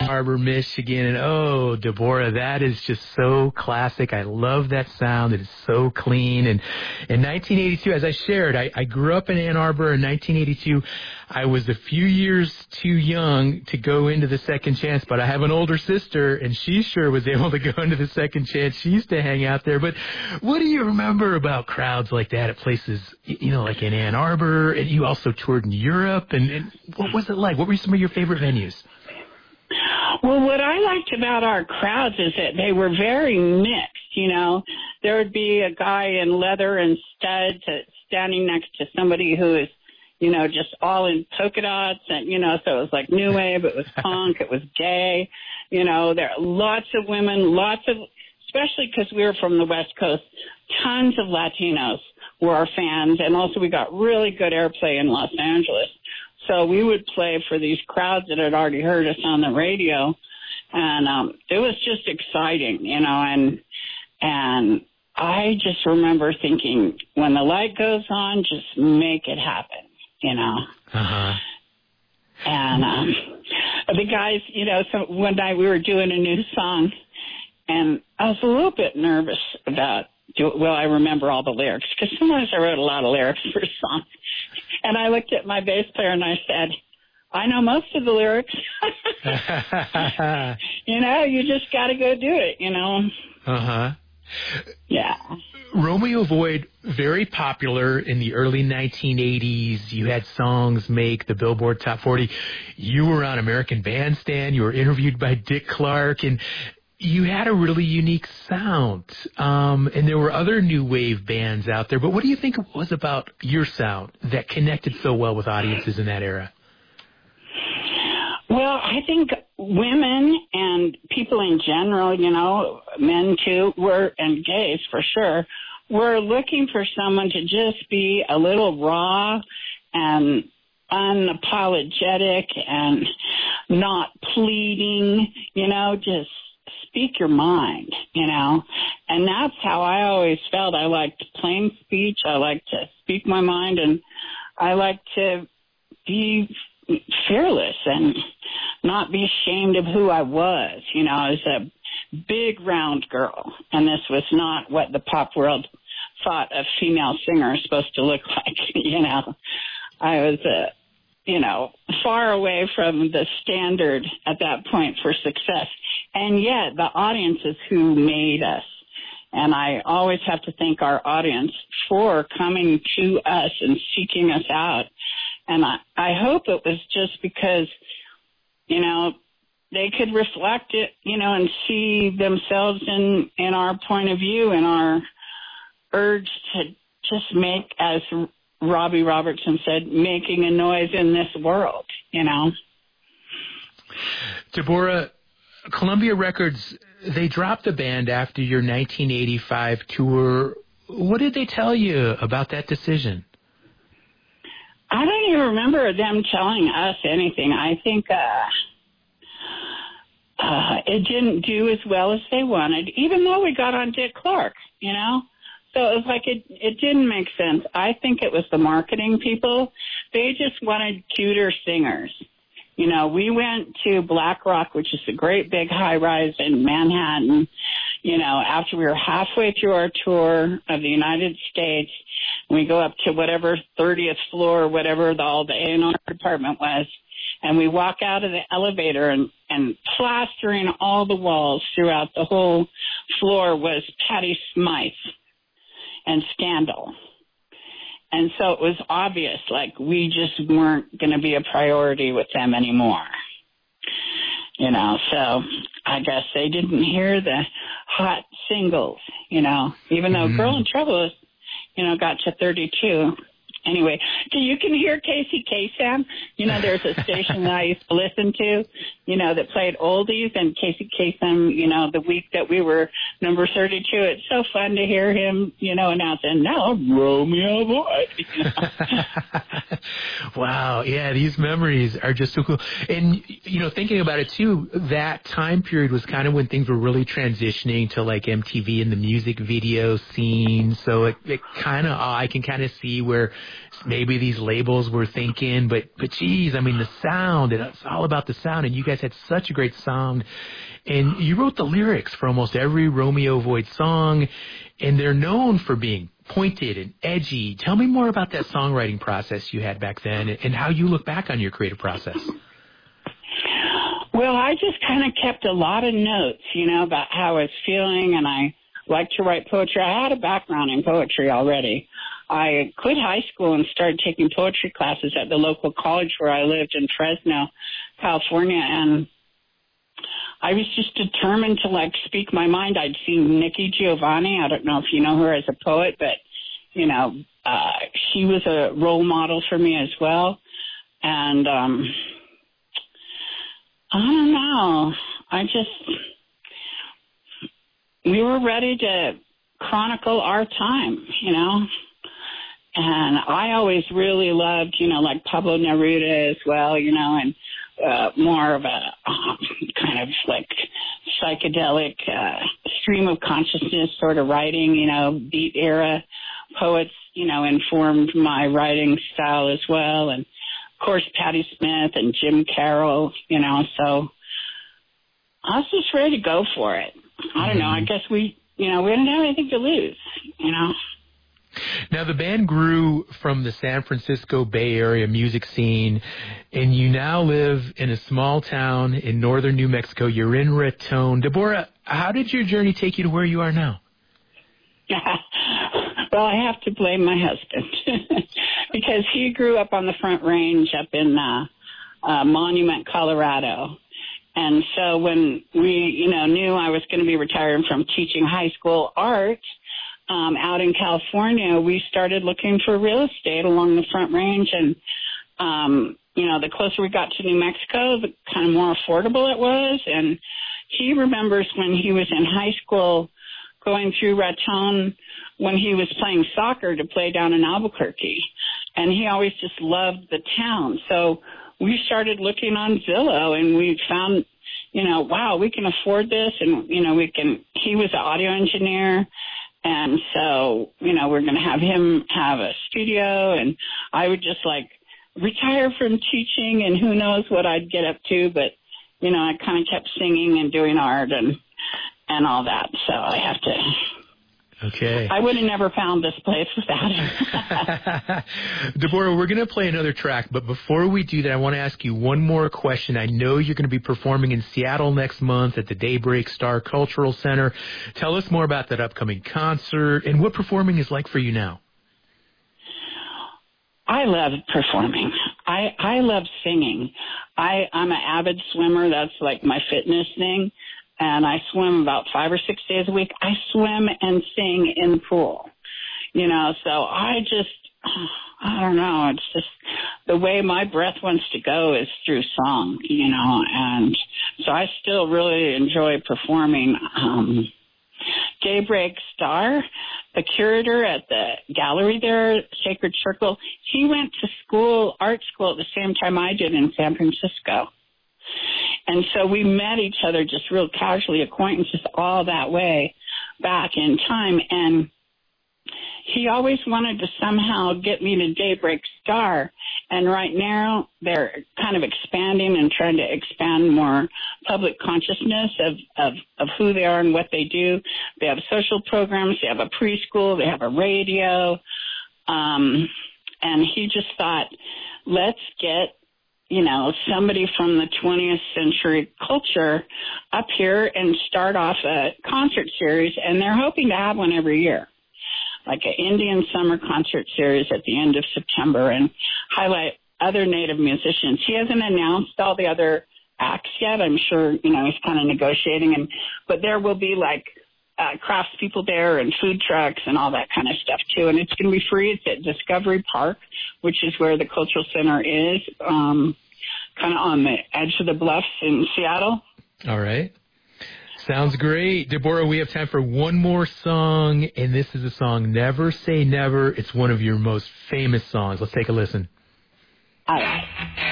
Harbor, Michigan. And oh, Deborah, that is just so classic. I love that sound. It is so clean. And in 1982, as I shared, I grew up in Ann Arbor in 1982. I was a few years too young to go into the Second Chance, but I have an older sister, and she sure was able to go into the Second Chance. She used to hang out there. But what do you remember about crowds like that at places, like in Ann Arbor? And you also toured in Europe. And what was it like? What were some of your favorite venues? Well, what I liked about our crowds is that they were very mixed, There would be a guy in leather and studs standing next to somebody who is, just all in polka dots and, so it was like new wave, it was punk, it was gay, there are lots of women, especially because we were from the West Coast, tons of Latinos were our fans. And also we got really good airplay in Los Angeles. So we would play for these crowds that had already heard us on the radio, and it was just exciting, and I just remember thinking, when the light goes on, just make it happen, Uh-huh. And the guys, so one night we were doing a new song, and I was a little bit nervous about, I remember all the lyrics, because sometimes I wrote a lot of lyrics for songs. And I looked at my bass player and I said, I know most of the lyrics. You just got to go do it, Uh-huh. Yeah. Romeo Void, very popular in the early 1980s. You had songs make the Billboard Top 40. You were on American Bandstand. You were interviewed by Dick Clark. And you had a really unique sound, and there were other new wave bands out there. But what do you think it was about your sound that connected so well with audiences in that era? Well, I think women and people in general, men too, and gays for sure, were looking for someone to just be a little raw and unapologetic and not pleading, just speak your mind, and that's how I always felt. I liked plain speech. I liked to speak my mind, and I liked to be fearless and not be ashamed of who I was. I was a big round girl, and this was not what the pop world thought a female singer is supposed to look like. I was far away from the standard at that point for success. And yet the audiences who made us. And I always have to thank our audience for coming to us and seeking us out. And I hope it was just because, they could reflect it, and see themselves in our point of view and our urge to just make, as Robbie Robertson said, making a noise in this world, Deborah, Columbia Records, they dropped the band after your 1985 tour. What did they tell you about that decision? I don't even remember them telling us anything. I think it didn't do as well as they wanted, even though we got on Dick Clark, So it was like it didn't make sense. I think it was the marketing people. They just wanted cuter singers. We went to Black Rock, which is a great big high-rise in Manhattan, after we were halfway through our tour of the United States. We go up to whatever 30th floor, whatever all the A&R department was, and we walk out of the elevator, and plastering all the walls throughout the whole floor was Patti Smythe and Scandal. And so it was obvious, like, we just weren't going to be a priority with them anymore. So I guess they didn't hear the hot singles, even though Girl in Trouble, got to 32. Anyway, you can hear Casey Kasem. There's a station that I used to listen to, that played oldies, and Casey Kasem, the week that we were number 32, it's so fun to hear him, announce, and now Romeo Void. Wow. Yeah, these memories are just so cool. And, thinking about it too, that time period was kind of when things were really transitioning to like MTV and the music video scene. So it kind of, I can kind of see where maybe these labels were thinking, but geez, I mean, the sound, and it's all about the sound, and you guys had such a great sound. And you wrote the lyrics for almost every Romeo Void song, and they're known for being pointed and edgy. Tell me more about that songwriting process you had back then and how you look back on your creative process. Well, I just kind of kept a lot of notes, about how I was feeling, and I like to write poetry. I had a background in poetry already. I quit high school and started taking poetry classes at the local college where I lived in Fresno, California, and I was just determined to, speak my mind. I'd seen Nikki Giovanni. I don't know if you know her as a poet, but, she was a role model for me as well. And I don't know. We were ready to chronicle our time, And I always really loved, like Pablo Neruda as well, and more of a kind of like psychedelic stream of consciousness sort of writing, beat era poets, informed my writing style as well. And of course, Patti Smith and Jim Carroll, so I was just ready to go for it. I don't know. I guess we didn't have anything to lose, Now, the band grew from the San Francisco Bay Area music scene, and you now live in a small town in northern New Mexico. You're in Raton. Deborah, how did your journey take you to where you are now? Well, I have to blame my husband because he grew up on the Front Range up in Monument, Colorado. And so when we, knew I was going to be retiring from teaching high school art out in California, we started looking for real estate along the Front Range. And, the closer we got to New Mexico, the kind of more affordable it was. And he remembers when he was in high school going through Raton when he was playing soccer to play down in Albuquerque. And he always just loved the town. So we started looking on Zillow, and we found, wow, we can afford this. And, he was an audio engineer. And so, we're going to have him have a studio, and I would just retire from teaching, and who knows what I'd get up to. But, I kind of kept singing and doing art and all that. So I have to. Okay. I would have never found this place without him. Deborah, we're going to play another track, but before we do that, I want to ask you one more question. I know you're going to be performing in Seattle next month at the Daybreak Star Cultural Center. Tell us more about that upcoming concert and what performing is like for you now. I love performing. I love singing. I'm an avid swimmer. That's like my fitness thing. And I swim about 5 or 6 days a week. I swim and sing in the pool, so I don't know. It's just the way my breath wants to go is through song, and so I still really enjoy performing. Daybreak Star, the curator at the gallery there, Sacred Circle, he went to art school at the same time I did in San Francisco. And so we met each other just real casually, acquaintances all that way back in time. And he always wanted to somehow get me to Daybreak Star. And right now they're kind of expanding and trying to expand more public consciousness of who they are and what they do. They have social programs. They have a preschool. They have a radio. And he just thought, let's get somebody from the 20th century culture up here and start off a concert series. And they're hoping to have one every year, like an Indian summer concert series at the end of September, and highlight other Native musicians. He hasn't announced all the other acts yet. I'm sure, he's kind of negotiating, but there will be craftspeople there and food trucks and all that kind of stuff too. And it's going to be free. It's at Discovery Park, which is where the Cultural Center is, kind of on the edge of the bluffs in Seattle. All right. Sounds great. Deborah, we have time for one more song, and this is the song Never Say Never. It's one of your most famous songs. Let's take a listen. All right.